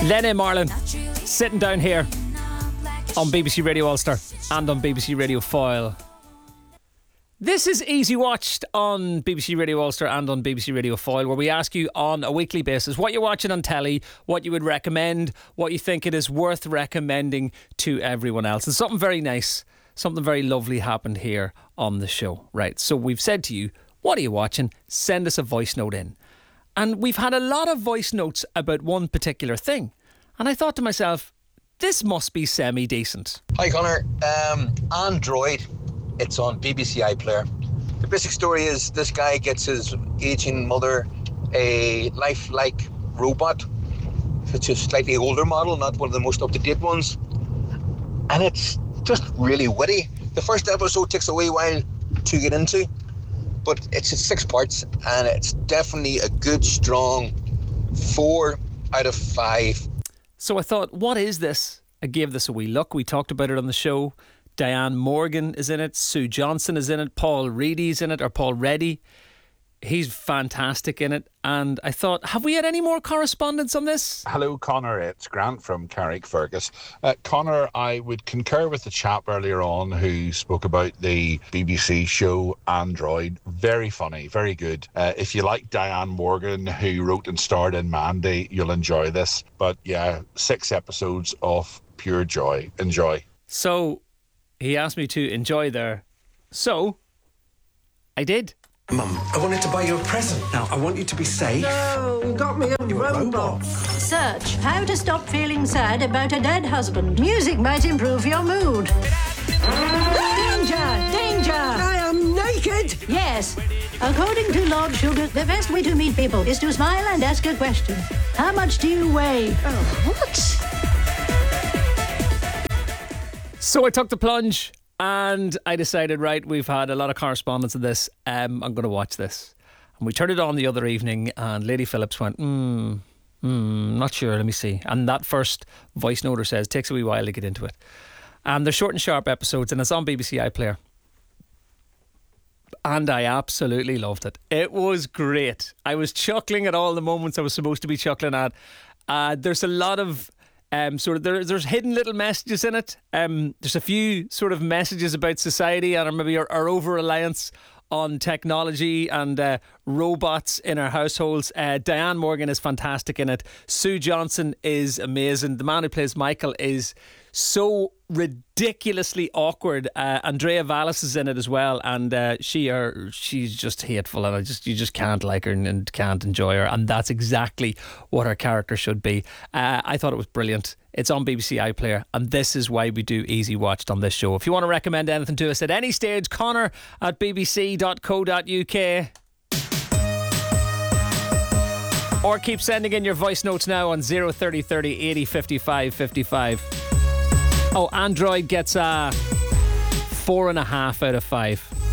Lenny Marlin sitting down here on BBC Radio Ulster and on BBC Radio Foyle. This is Easy Watched on BBC Radio Ulster and on BBC Radio Foyle, where we ask you on a weekly basis what you're watching on telly, what you would recommend, what you think it is worth recommending to everyone else. And something very nice, something very lovely happened here on the show. Right, so we've said to you, what are you watching? Send us a voice note in. And we've had a lot of voice notes about one particular thing. And I thought to myself, this must be semi-decent. Hi Connor, Android, it's on BBC iPlayer. The basic story is this guy gets his aging mother a lifelike robot. It's a slightly older model, not one of the most up-to-date ones. And it's just really witty. The first episode takes a wee while to get into, but it's in 6 parts and it's definitely a good, strong 4 out of 5. So I thought, what is this? I gave this a wee look. We talked about it on the show. Diane Morgan is in it. Sue Johnson is in it. Paul Reedy's in it, or Paul Reddy. He's fantastic in it. And I thought, have we had any more correspondence on this? Hello, Connor. It's Grant from Carrickfergus. Connor, I would concur with the chap earlier on who spoke about the BBC show Android. Very funny, very good. If you like Diane Morgan, who wrote and starred in Mandy, you'll enjoy this. But yeah, 6 episodes of pure joy. Enjoy. So he asked me to enjoy there. So I did. Mum, I wanted to buy you a present. Now, I want you to be safe. No, you got me a robot. Search how to stop feeling sad about a dead husband. Music might improve your mood. Danger! Danger! I am naked. Yes. According to Lord Sugar, the best way to meet people is to smile and ask a question. How much do you weigh? Oh, what? So I took the plunge. And I decided, right, we've had a lot of correspondence of this. I'm going to watch this. And we turned it on the other evening and Lady Phillips went, not sure, let me see. And that first voice noter says, takes a wee while to get into it. And they're short and sharp episodes and it's on BBC iPlayer. And I absolutely loved it. It was great. I was chuckling at all the moments I was supposed to be chuckling at. There's a lot of... there's hidden little messages in it. There's a few sort of messages about society and maybe our over-reliance on technology and robots in our households. Diane Morgan is fantastic in it. Sue Johnson is amazing. The man who plays Michael is so ridiculously awkward. Andrea Vallis is in it as well, and she's just hateful, and you just can't like her and can't enjoy her, and that's exactly what her character should be. I thought it was brilliant. It's on BBC iPlayer, and this is why we do Easy Watched on this show. If you want to recommend anything to us at any stage, Connor at bbc.co.uk. Or keep sending in your voice notes now on 030 30 80 55 55. Oh, Android gets a 4.5 out of 5.